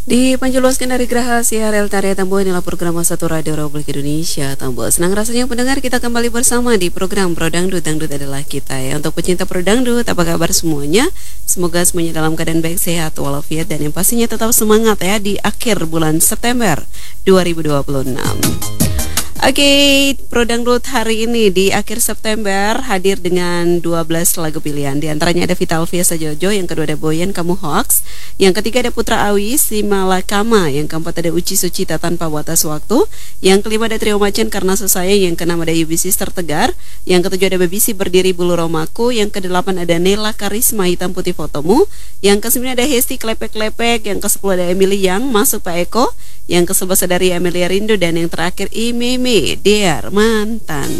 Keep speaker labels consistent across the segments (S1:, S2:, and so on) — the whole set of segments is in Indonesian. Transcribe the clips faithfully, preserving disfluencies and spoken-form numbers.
S1: Dipanjuloskan dari Geraha Siar El Tarea Tambuh, inilah program satu Radio Republik Indonesia Tambuh. Senang rasanya pendengar kita kembali bersama di program Pro Dangdut. Dangdut adalah kita ya. Untuk pecinta Pro Dangdut, apa kabar semuanya? Semoga semuanya dalam keadaan baik, sehat, walafiat, dan yang pastinya tetap semangat ya di akhir bulan September dua ribu dua puluh enam. Oke, okay, Pro Dangdut hari ini di akhir September hadir dengan dua belas lagu pilihan. Di antaranya ada Vital Fiasa Jojo, yang kedua ada Boyan Kamu Hoax, yang ketiga ada Putra Awi Si Malakama, yang keempat ada Uci Sucita Tanpa Batas Waktu, yang kelima ada Trio Macan Karena Sesayang, yang keenam ada Yubi Sister Tegar, yang ketujuh ada Baby Si Berdiri Bulu Romaku, yang kedelapan ada Nela Karisma Hitam Putih Fotomu, yang kesembilan ada Hesti Klepek-Klepek, yang kesepuluh ada Emily Yang Masuk Pak Eko, yang kesebelas dari Amelia Rindu, dan yang terakhir Imeme Dear Mantan.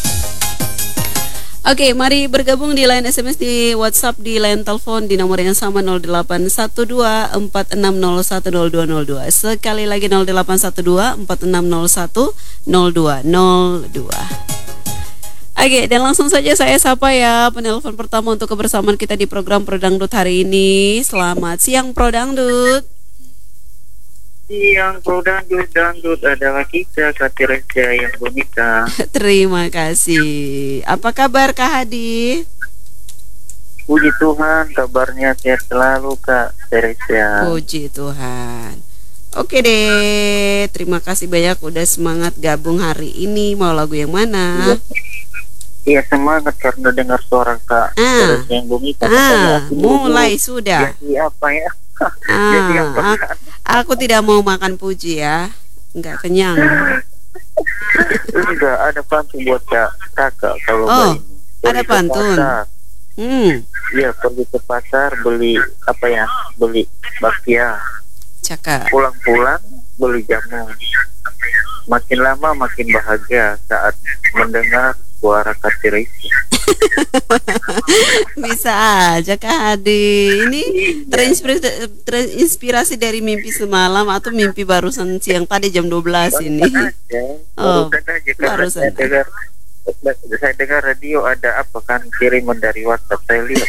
S1: Oke, mari bergabung di line S M S, di WhatsApp, di line telepon di nomor yang sama nol delapan satu dua empat enam nol satu nol dua nol dua. Sekali lagi nol delapan satu dua empat enam nol satu nol dua nol dua. Oke, dan langsung saja saya sapa ya penelpon pertama untuk kebersamaan kita di program Pro Dangdut hari ini. Selamat siang Pro Dangdut.
S2: Yang Pro Dangdut, Dangdut adalah kita, Kati Reja yang bonita.
S1: Terima kasih. Apa kabar Kak Hadi?
S2: Puji Tuhan, kabarnya sehat selalu Kak Teresia.
S1: Puji Tuhan. Oke deh, terima kasih banyak udah semangat gabung hari ini. Mau lagu yang mana?
S2: Iya, semangat karena dengar suara Kak
S1: ah.
S2: Teresia yang bonita.
S1: Ah, mulai sudah.
S2: Jadi apa ya?
S1: Ah,
S2: Jadi apa?
S1: Aku, aku tidak mau makan puji ya, nggak kenyang.
S2: Enggak, ada pantun buat Kak kakak kalau
S1: oh,
S2: ini.
S1: Ada pantun. Hmm.
S2: Iya, pergi ke pasar beli apa ya? Beli bakpia.
S1: Cakap.
S2: Pulang-pulang beli jamu. Makin lama makin bahagia saat mendengar suara Kati Reja.
S1: Bisa aja Kak Hadi. Ini terinspirasi, terinspirasi dari mimpi semalam atau mimpi barusan siang tadi jam dua belas ini?
S2: Oh, barusan. Saya dengar, saya dengar radio ada apa kan kiriman dari WhatsApp, saya lihat.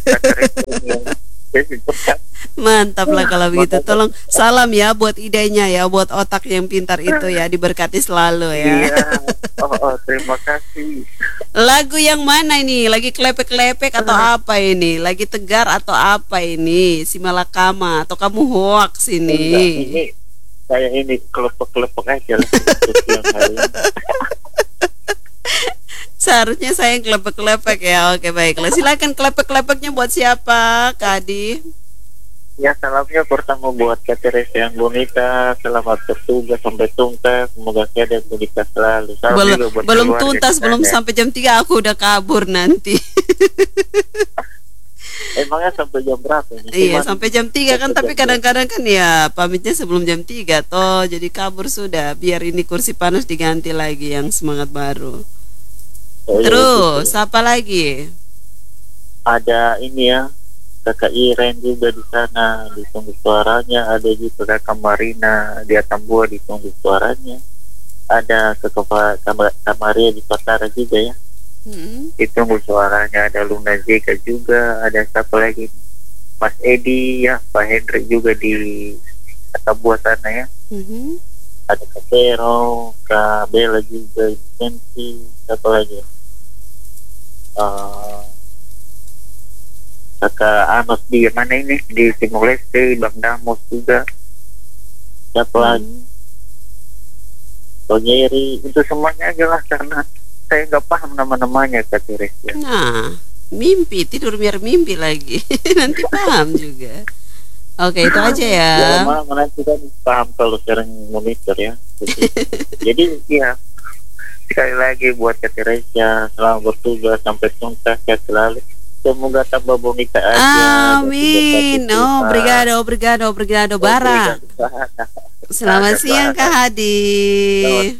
S1: Mantap lah kalau begitu. Tolong salam ya buat idenya ya, buat otak yang pintar itu ya, diberkati selalu ya.
S2: Iya. Oh, oh, terima kasih.
S1: Lagu yang mana ini? Lagi klepek-klepek atau apa ini? Lagi tegar atau apa ini? Si Malakama atau kamu hoax ini?
S2: Enggak, ini saya ini kelepek-kelepek aja lah.
S1: Seharusnya saya yang klepek-klepek ya. Oke, baiklah. Silakan klepek-klepeknya buat siapa, Kak Adi?
S2: Ya, salamnya pertama buat Kati Reja yang bonita. Selamat bertugas sampai tuntas. Semoga sehat dan bonita selalu. Salam
S1: belum
S2: buat
S1: belum tuntas, belum sampai jam tiga aku udah kabur nanti.
S2: Emangnya sampai jam berapa ini?
S1: Iya, sampai jam tiga kan, tapi kadang-kadang kan ya pamitnya sebelum jam tiga toh. Jadi kabur sudah, biar ini kursi panas diganti lagi yang semangat baru. Oh, terus iya, apa lagi?
S2: Ada ini ya, Kakak Iren juga di sana ditunggu suaranya. Ada juga Kakak Marina di Atambua ditunggu suaranya. Ada Kakak Kamaria di Patara juga ya, hmm. ditunggu suaranya. Ada Luna Zeka juga. Ada siapa lagi? Mas Edi ya, Pak Hendrik juga di Atambua sana ya. Hmm. Ada Kak Vero, Kak Bella juga, Jensi, siapa lagi? Uh, Kakak Anos di mana ini, di Timor Leste, Bang Damos juga, siapa hmm. lagi? Tonyeri, itu semuanya aja lah, karena saya nggak paham nama-namanya Kati Reja.
S1: Nah, mimpi, tidur biar mimpi lagi. Nanti paham juga. Oke, itu aja ya.
S2: Ya, malah nanti kan paham kalau sering monitor ya. Jadi ya, sekali lagi buat Kati Reja, selamat bertugas sampai tuntas, sehat selalu. Semoga tambah bonita aja.
S1: Amin. Oh, obrigado, obrigado, obrigado, Bara. Selamat siang Kak Hadi.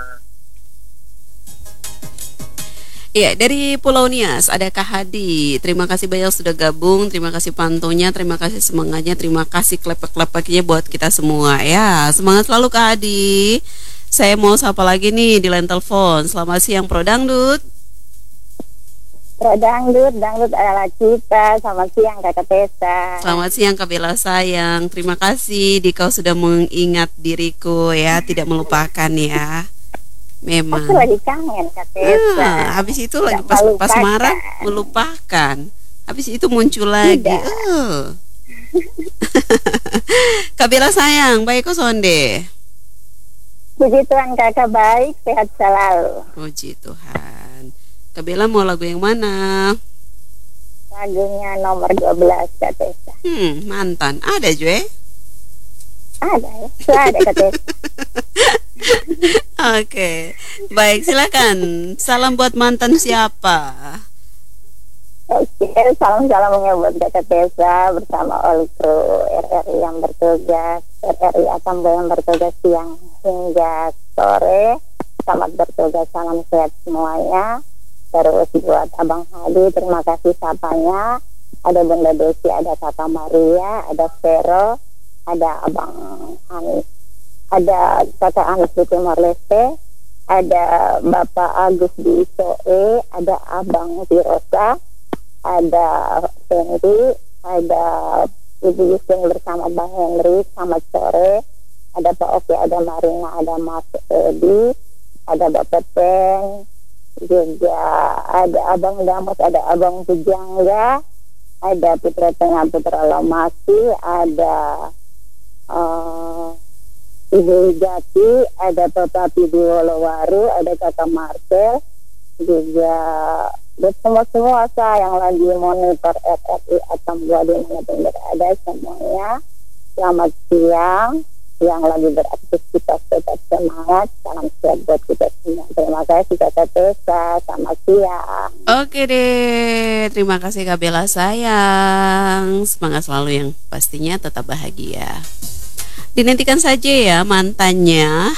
S1: Iya, dari Pulau Nias ada Kak Hadi. Terima kasih banyak sudah gabung. Terima kasih pantunya, terima kasih semangatnya, terima kasih klepek-klepeknya buat kita semua ya. Semangat selalu Kak Hadi. Saya mau sapa lagi nih di line telepon. Selamat siang Pro Dangdut.
S3: Pro Dangdut, Dangdut adalah kita. Selamat siang Kakak Tessa.
S1: Selamat siang Kak Bella sayang. Terima kasih di kau sudah mengingat diriku ya, tidak melupakan ya. Memang.
S3: Aku lagi kangen Kak Tessa.
S1: Ah, habis itu lagi pas, pas marah melupakan. Habis itu muncul lagi. Oh. Kak Bella sayang, baik kok sonde.
S3: Puji Tuhan Kakak baik, sehat selalu.
S1: Puji Tuhan. Kak Bella mau lagu yang mana?
S3: Lagunya nomor dua belas Kak Tessa.
S1: Hmm, mantan. Ada Jue?
S3: Ada ya, sudah ada Kak Tessa.
S1: Oke, baik silakan. Salam buat mantan siapa?
S3: Oke, salam-salamnya buat Kakak Tessa bersama all kru R R I yang bertugas, R R I Atambua yang bertugas siang hingga sore. Selamat bertugas, salam sehat semuanya. Terus buat Abang Hadi, terima kasih sapanya. Ada Bunda Desi, ada Kakak Maria, ada Vero, ada Abang Anis, ada Kakak Anis di Timor Leste, ada Bapak Agus di Soe, ada Abang Tirosa, ada Fendi, ada Ibu Yustin bersama Bang Henry, selamat sore. Ada Pak Oki, ada Marina, ada Mas Edi, ada Bapak Peng, juga ada Abang Damus, ada Abang Pujangga, ada Putra Tengah, Putra Lomasi, ada uh, Ibu Jati, ada Bapak Pibi Wolowaru, ada Kakak Marcel, juga buat semua-semua saya yang lagi monitor R R I Atambua dimanapun berada semuanya, selamat siang. Yang lagi beraktivitas tetap semangat, salam sehat buat kita semua. Terima kasih Kakak Tessa, selamat siang.
S1: Oke deh, terima kasih Kak Bella sayang. Semangat selalu yang pastinya tetap bahagia. Dinantikan saja ya mantannya.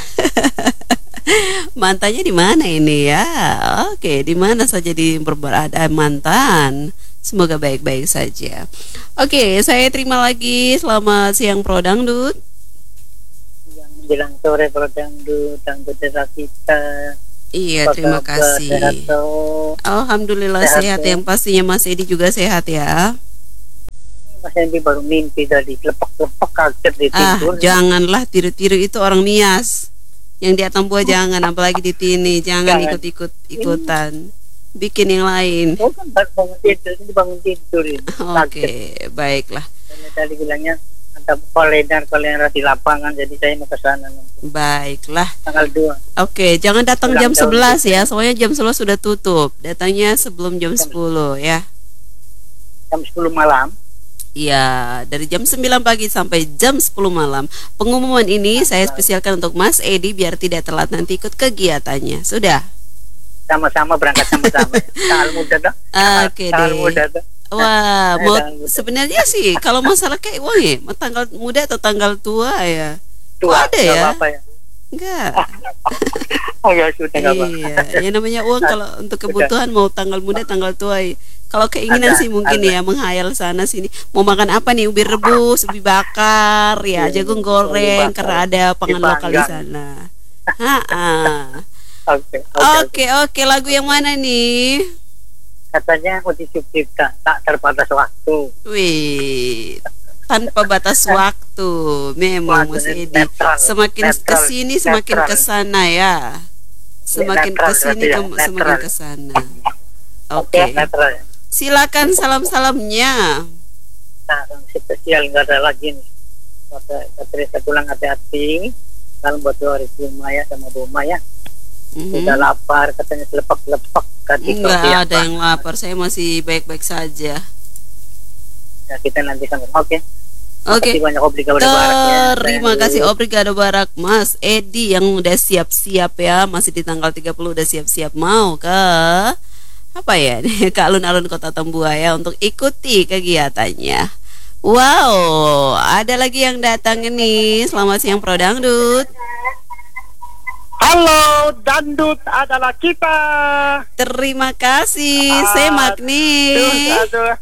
S1: Mantannya di mana ini ya? Oke, di mana saja di berada mantan. Semoga baik-baik saja. Oke, saya terima lagi. Selamat siang Pro Dangdut.
S2: Menjelang sore Pro Dangdut, Dangdut desa kita.
S1: Iya, terima kasih.
S2: Sehat,
S1: Alhamdulillah sehat, sehat yang pastinya Mas Edi juga sehat ya.
S2: Mas Edi baru mimpi tadi, lepak-lepak kaget di tidur.
S1: Ah, janganlah tiru-tiru itu orang Nias. Yang di Atambua jangan, apalagi di Tini, jangan ikut-ikut ikutan. Bikin yang lain.
S2: Oh kan bangun tidur, ini bangun tidur ini.
S1: Oke, baiklah.
S2: Karena tadi bilangnya ada koledar koledar di lapangan, jadi saya mau ke sana nanti.
S1: Baiklah.
S2: Tanggal dua.
S1: Oke, jangan datang jam sebelas ya, soalnya jam sebelas sudah tutup. Datangnya sebelum jam sepuluh ya.
S2: Jam sepuluh malam.
S1: Iya, dari jam sembilan pagi sampai jam sepuluh malam. Pengumuman ini saya spesialkan untuk Mas Edi biar tidak telat nanti ikut kegiatannya. Sudah?
S2: Sama-sama berangkat sama-sama. Tanggal muda dah.
S1: Oke
S2: Tanggal
S1: deh.
S2: muda dah.
S1: Wah, mau sebenarnya sih kalau masalah kayak uang ya, mau tanggal muda atau tanggal tua ya?
S2: Tua
S1: ada ya?
S2: Apa ya?
S1: Enggak.
S2: Oh ya sudah enggak apa.
S1: Iya, ya namanya uang kalau untuk kebutuhan mau tanggal muda, tanggal tua. Ya. Kalau keinginan ada, sih mungkin ada. Ya menghayal sana sini. Mau makan apa nih? Ubi rebus, ubi bakar, ya jagung goreng karena ada pangan lokal di sana. Oke, oke, oke. Lagu yang mana nih?
S2: Katanya Uti Sucipta, tak terbatas waktu.
S1: Wih, tanpa batas waktu. Memang Mas Edi. Semakin kesini semakin kesana ya. Semakin kesini semakin kesana. Oke. Silakan salam-salamnya.
S2: Nah, spesial nggak ada lagi nih. Kata tulang hati-hati. Salam buat dua ribu Maya sama Bu Maya. Mm-hmm. Sudah lapar, katanya selepak-lepak.
S1: Enggak ada yang lapar, saya masih baik-baik saja.
S2: Ya, kita nanti sama. Oke.
S1: Oke.
S2: Okay.
S1: Terima kasih Obrigado Barak Mas Edi yang udah siap-siap ya, masih di tanggal tiga puluh udah siap-siap mau ke apa ya ke alun-alun Kota Tambua ya untuk ikuti kegiatannya. Wow, ada lagi yang datang ini. Selamat siang Pro Dangdut.
S4: Halo, Dangdut adalah kita.
S1: Terima kasih, uh, saya Magni.
S4: Aduh,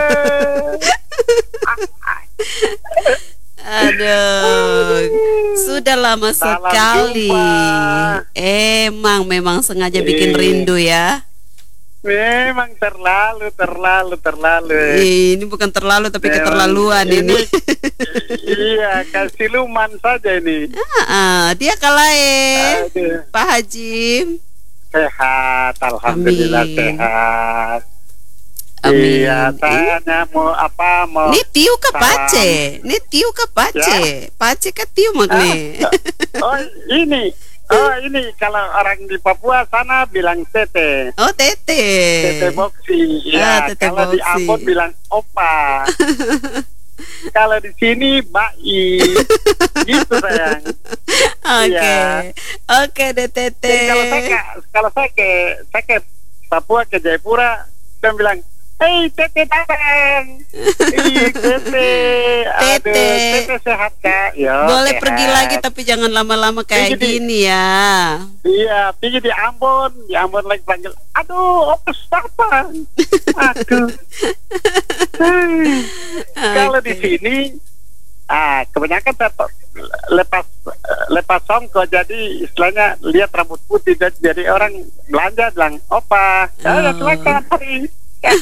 S4: aduh.
S1: Aduh, Sudah lama
S4: Salam
S1: sekali.
S4: jumpa.
S1: Emang memang sengaja bikin
S4: Iya.
S1: rindu ya.
S4: Memang terlalu, terlalu, terlalu.
S1: Ih, ini bukan terlalu tapi
S4: Memang
S1: keterlaluan ini.
S4: Iya, kasih luman saja ini.
S1: Ah, ah, dia kalah eh.
S4: Aduh.
S1: Pak Haji.
S4: Sehat, alhamdulillah
S1: Amin.
S4: sehat.
S1: Amin.
S4: Iya, saya mau apa mau?
S1: Ini tiu ke
S4: salam.
S1: pace. Ini tiu ke pace. Pace ke tiu magne.
S4: Oh ini, oh ini kalau orang di Papua sana bilang tete,
S1: Oh, tete.
S4: tete boksi.
S1: Ah,
S4: Ya,
S1: tete
S4: kalau di
S1: boksi.
S4: Ambon bilang opa. Kalau di sini bai. Gitu sayang.
S1: Oke.
S4: Iya.
S1: Oke deh tete.
S4: Jadi kalau saya ke, kalau saya ke saya ke Papua ke Jayapura, saya bilang, hei tete datang. Ih tete, aduh,
S1: Tete.
S4: tete sehat kak. Ya,
S1: Boleh
S4: sehat.
S1: pergi lagi tapi jangan lama-lama kayak
S4: Pergi di-
S1: gini ya.
S4: Iya, pergi di Ambon, di Ambon lagi panggil, aduh, opus papa. Aduh. Hmm. Kalau di
S1: Oke.
S4: sini, ah kebanyakan saya pe- lepas lepas songko, jadi istilahnya lihat rambut putih, dan jadi orang belanja bilang, opa, ya
S1: Oh.
S4: silakan hari.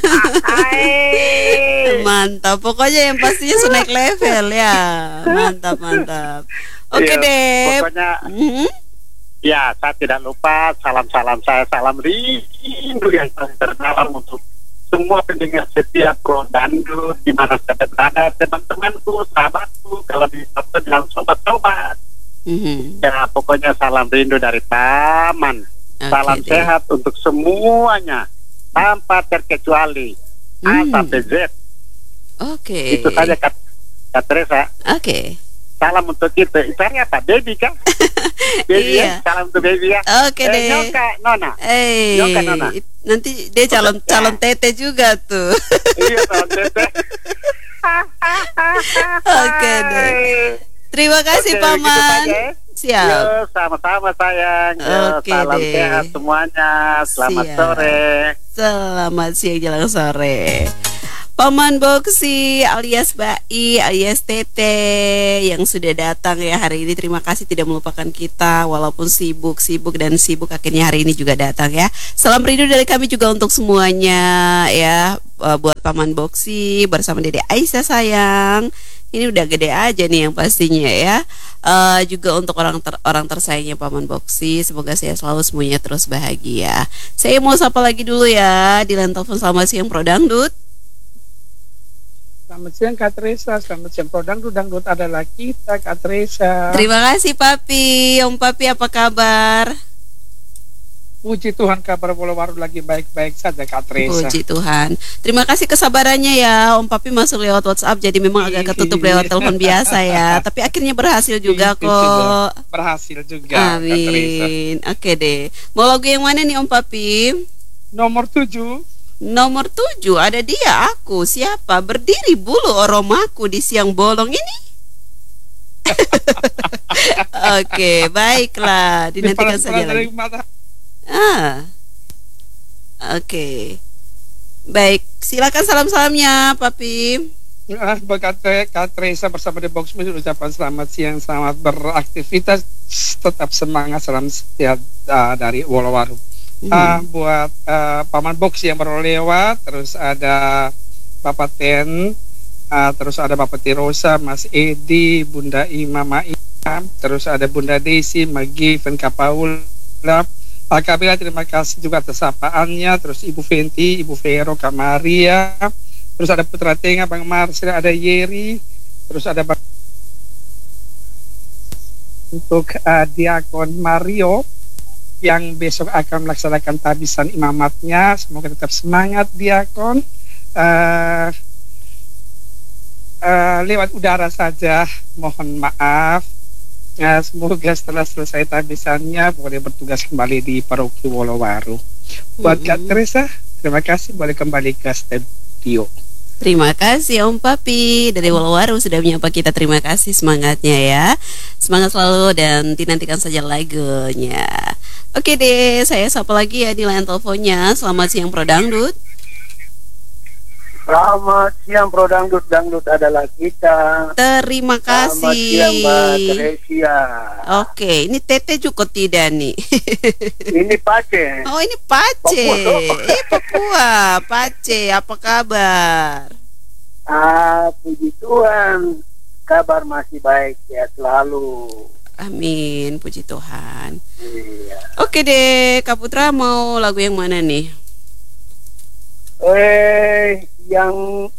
S4: Hai.
S1: Mantap. Pokoknya yang pastinya sudah naik level ya. Mantap mantap. Oke
S4: Iya,
S1: deh.
S4: Pokoknya,
S1: Mhm.
S4: ya saya tidak lupa salam-salam saya, salam rindu yang paling terdalam untuk semua pendengar setiap Pro Dangdut di mana saya berada, teman-temanku, sahabatku, kalau di Sabtu dan sobat-sobat.
S1: Mhm.
S4: Ya pokoknya salam rindu dari Paman.
S1: Oke
S4: Salam
S1: deh.
S4: sehat untuk semuanya tanpa terkecuali A
S1: Hmm.
S4: sampai Z.
S1: Oke.
S4: Itu saja Kak, Kak Teresa.
S1: Oke.
S4: Salam untuk kita. Itu hari apa? Baby kan? Baby
S1: Iya.
S4: ya? Salam untuk baby ya.
S1: Oke
S4: Eh,
S1: deh.
S4: Nyoka, Nona.
S1: Eh,
S4: Yoka, Nona.
S1: nanti dia calon calon tete juga tuh.
S4: Iya, salam teteh.
S1: Oke deh. Terima kasih
S4: Oke, gitu
S1: Paman.
S4: saja.
S1: Siap.
S4: Yo, sama-sama sayang. Yo,
S1: Oke
S4: salam
S1: deh.
S4: sehat semuanya. Selamat
S1: Siap.
S4: sore.
S1: Selamat siang jelang sore. Paman Boksi alias Bai alias Tete yang sudah datang ya hari ini. Terima kasih tidak melupakan kita walaupun sibuk-sibuk dan sibuk akhirnya hari ini juga datang ya. Salam rindu dari kami juga untuk semuanya ya, eh, buat Paman Boksi bersama Dede Aisyah sayang. Ini udah gede aja nih yang pastinya ya. Eh, juga untuk orang ter orang tersayangnya Paman Boksi, semoga saya selalu semuanya terus bahagia. Saya mau sapa lagi dulu ya di line telepon. Selamat siang Pro Dangdut.
S5: Selamat siang Kak Teresa, selamat siang Pro Dangdut, Dangdut adalah kita Kak Teresa.
S1: Terima kasih Papi. Om Papi apa kabar?
S5: Puji Tuhan kabar Bolowaru lagi baik-baik saja Kak Teresa.
S1: Puji Tuhan. Terima kasih kesabarannya ya. Om Papi masuk lewat WhatsApp jadi memang agak ketutup lewat telepon biasa ya. Tapi akhirnya berhasil juga
S5: Itu
S1: kok.
S5: sudah berhasil juga Kak Teresa.
S1: Amin. Oke deh. Mau lagu yang mana nih Om Papi?
S5: Nomor tujuh,
S1: Nomor tujuh ada dia aku. Siapa? Berdiri bulu oromaku di siang bolong ini. Oke, baiklah. Dinantikan saja
S5: dari
S1: lagi.
S5: mata.
S1: Ah, oke. Baik, silakan salam-salamnya, Papi.
S5: Ah, buat Kak Tre- Kak Teresa bersama The Box Music ucapan selamat siang, selamat beraktivitas, tetap semangat, salam sehat ah, dari Bolowaru.
S1: Hmm.
S5: Ah, buat ah, Paman Box yang baru lewat, terus ada Bapak Ten, ah, terus ada Bapak Tirosa, Mas Edi, Bunda Ima, Mama Ima, terus ada Bunda Desi, Magi, Ven Kapaula, Pak Kabila, terima kasih juga atas sapaannya, terus Ibu Fenti, Ibu Vero, Kak Maria, terus ada Putra Tenga, Bang Marcel, ada Yeri, terus ada Bang untuk ah, Diakon Mario yang besok akan melaksanakan tabisan imamatnya. Semoga tetap semangat Diakon. Uh, uh, lewat udara saja, mohon maaf. Uh, semoga setelah selesai tabisannya boleh bertugas kembali di Paroki Wolowaru. Buat Kak Teresa, terima kasih, boleh kembali ke studio.
S1: Terima kasih Om Papi dari Wolowaru sudah menyapa kita. Terima kasih semangatnya ya. Semangat selalu dan dinantikan saja lagunya. Oke deh, saya sapa lagi ya di line teleponnya. Selamat siang Pro Dangdut.
S6: Selamat siang Pro Dangdut, Dangdut adalah kita.
S1: Terima
S6: Selamat
S1: kasih.
S6: siang Mbak Teresia.
S1: Oke, ini Tete juga tidak nih.
S6: Ini Pace.
S1: Oh, ini Pace. Eh, Papua. Pace, apa kabar?
S6: Ah, puji Tuhan, kabar masih baik ya selalu.
S1: Amin, puji Tuhan.
S6: Iya.
S1: Oke deh, Kak Putra mau lagu yang mana nih?
S6: Eh, yang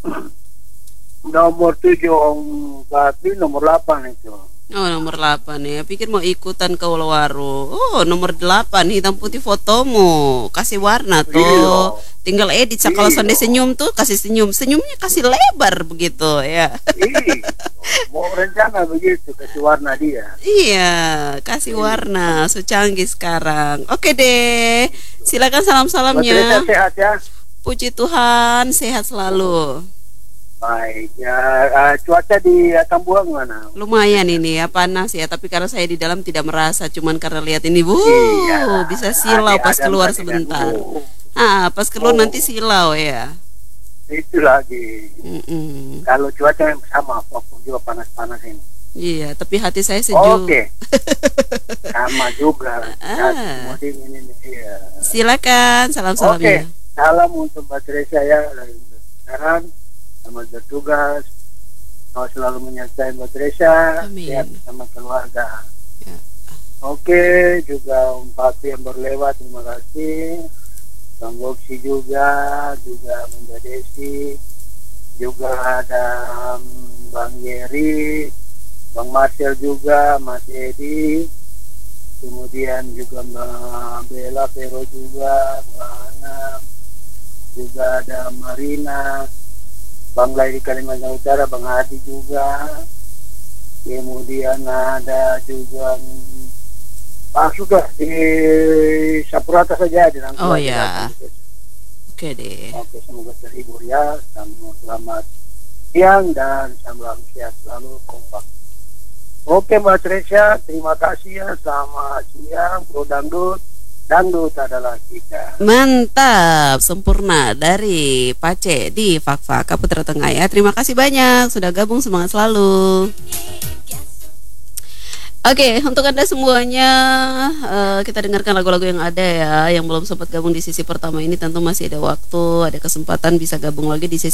S6: nomor tujuh Om Papi, nomor delapan itu.
S1: Oh, nomor delapan ya. Pikir mau ikutan ke Waro. Oh, nomor delapan, hitam putih fotomu. Kasih warna tuh.
S6: Iya.
S1: Tinggal edit. Kalau
S6: Iya.
S1: sonde senyum tuh kasih senyum. Senyumnya kasih lebar begitu ya.
S6: Ih, mau rencana begitu kasih warna dia.
S1: Iya, kasih warna. So canggih sekarang. Oke deh. Silakan
S6: Mbak Teresa
S1: salam-salamnya.
S6: sehat ya.
S1: Puji Tuhan, sehat selalu.
S6: Baik ya. Ah, cuaca di Tambuang mana?
S1: Lumayan ini ya, panas ya. Tapi karena saya di dalam tidak merasa, cuman karena lihat ini, wuh,
S6: Iya.
S1: bisa silau
S6: Ada-
S1: pas
S6: ada
S1: keluar
S6: tadi kan.
S1: sebentar.
S6: Oh,
S1: Ah, pas keluar
S6: Oh.
S1: nanti silau ya.
S6: itu lagi.
S1: Mm-mm.
S6: Kalau cuaca yang sama, Papua juga panas-panas ini.
S1: Iya, tapi hati saya sejuk.
S6: Oke. Sama juga.
S1: Ah.
S6: Semua dingin ini. Iya.
S1: Silakan salam-salamnya.
S6: Oke. Salam untuk Mbak Teresa ya. Sekarang selamat bertugas. Kau selalu menyertai Mbak Teresa.
S1: Amin.
S6: Sehat sama keluarga.
S1: Ya.
S6: Oke, juga Om Papi yang berlewat, terima kasih. Bang Boksi juga, juga Bunda Desi, juga ada um, Bang Yeri, Bang Marcel juga, Mas Edi, kemudian juga Mbak Bella Vero juga, Mbak Ana, juga ada Marina, Bang Lai di Kalimantan Utara, Bang Hadi juga, kemudian ada juga ah sudah di Sapurata saja di
S1: Oh ya. Oke deh.
S6: Oke, semoga terhibur ya. Selamat siang dan salam sehat selalu kompak. Oke Mbak Teresa, terima kasih ya. Selamat siang, Pro Dangdut. Dangdut adalah kita.
S1: Mantap, sempurna dari Pace di Fakfak Kaputra Tengah ya. Terima kasih banyak sudah gabung, semangat selalu. Oke, untuk Anda semuanya, uh, kita dengarkan lagu-lagu yang ada ya. Yang belum sempat gabung di sesi pertama ini tentu masih ada waktu, ada kesempatan bisa gabung lagi di sesi